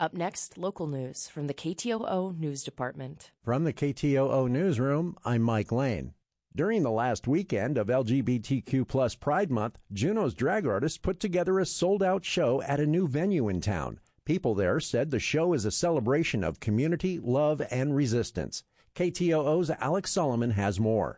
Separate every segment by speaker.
Speaker 1: Up next, local news from the KTOO News Department.
Speaker 2: From the KTOO Newsroom, I'm Mike Lane. During the last weekend of LGBTQ plus Pride Month, Juneau's drag artists put together a sold-out show at a new venue in town. People there said the show is a celebration of community, love, and resistance. KTOO's Alex Solomon has more.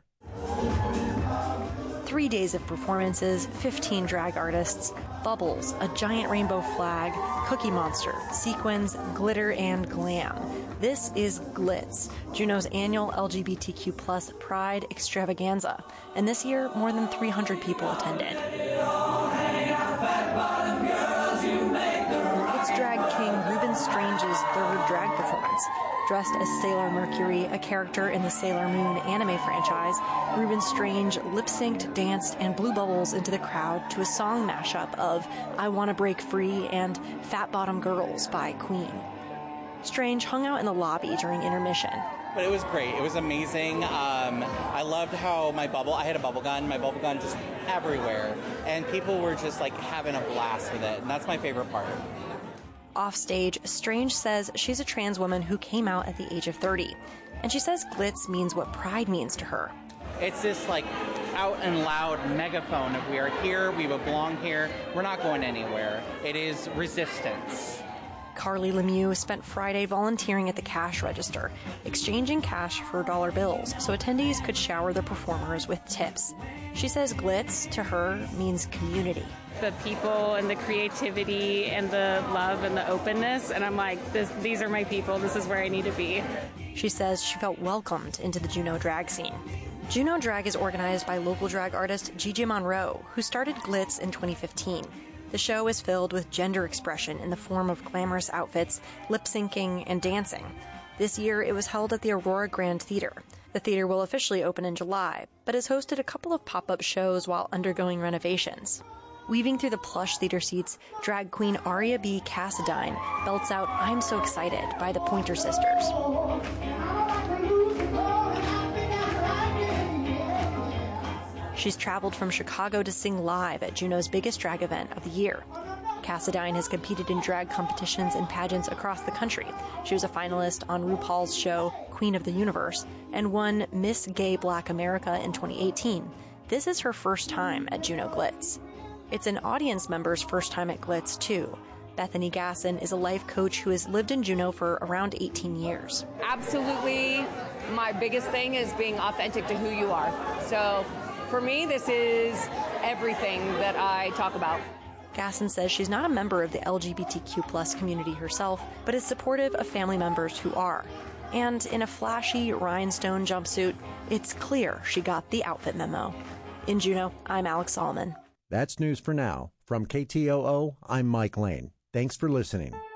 Speaker 3: 3 days of performances, 15 drag artists, bubbles, a giant rainbow flag, Cookie Monster, sequins, glitter, and glam. This is Glitz, Juneau's annual LGBTQ plus Pride extravaganza. And this year, more than 300 people attended. It's drag king Ruben Strange's third drag performance. Dressed as Sailor Mercury, a character in the Sailor Moon anime franchise, Ruben Strange lip-synced, danced, and blew bubbles into the crowd to a song mashup of I Wanna Break Free and Fat Bottom Girls by Queen. Strange hung out in the lobby during intermission.
Speaker 4: But it was great. It was amazing. I loved how I had a bubble gun. My bubble gun just everywhere. And people were just like having a blast with it. And that's my favorite part.
Speaker 3: Offstage, Strange says she's a trans woman who came out at the age of 30. And she says Glitz means what pride means to her.
Speaker 4: It's this like out and loud megaphone of we are here, we belong here, we're not going anywhere. It is resistance.
Speaker 3: Carly Lemieux spent Friday volunteering at the cash register, exchanging cash for dollar bills so attendees could shower the performers with tips. She says Glitz, to her, means community.
Speaker 5: The people and the creativity and the love and the openness, and I'm like, these are my people, this is where I need to be.
Speaker 3: She says she felt welcomed into the Juneau drag scene. Juneau Drag is organized by local drag artist Gigi Monroe, who started Glitz in 2015. The show is filled with gender expression in the form of glamorous outfits, lip-syncing, and dancing. This year, it was held at the Aurora Grand Theater. The theater will officially open in July, but has hosted a couple of pop-up shows while undergoing renovations. Weaving through the plush theater seats, drag queen Aria B. Cassadine belts out I'm So Excited by the Pointer Sisters. She's traveled from Chicago to sing live at Juneau's biggest drag event of the year. Cassadine has competed in drag competitions and pageants across the country. She was a finalist on RuPaul's show Queen of the Universe and won Miss Gay Black America in 2018. This is her first time at Juneau Glitz. It's an audience member's first time at Glitz, too. Bethany Gasson is a life coach who has lived in Juneau for around 18 years.
Speaker 6: Absolutely, my biggest thing is being authentic to who you are. So for me, this is everything that I talk about.
Speaker 3: Gasson says she's not a member of the LGBTQ plus community herself, but is supportive of family members who are. And in a flashy rhinestone jumpsuit, it's clear she got the outfit memo. In Juneau, I'm Alex Solomon.
Speaker 2: That's news for now. From KTOO, I'm Mike Lane. Thanks for listening.